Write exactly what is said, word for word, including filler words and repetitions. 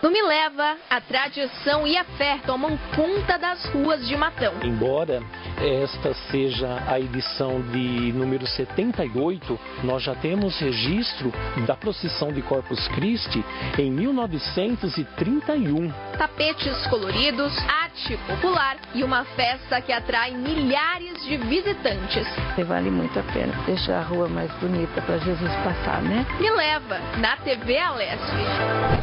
No Me Leva, a tradição e a fé tomam conta das ruas de Matão. Embora esta seja a edição de número setenta e oito, nós já temos registro da procissão de Corpus Christi em mil novecentos e trinta e um. Tapetes coloridos, arte popular e uma festa que atrai milhares de visitantes. Vale muito a pena deixar a rua mais bonita para Jesus passar, né? Me Leva, na T V Alesp.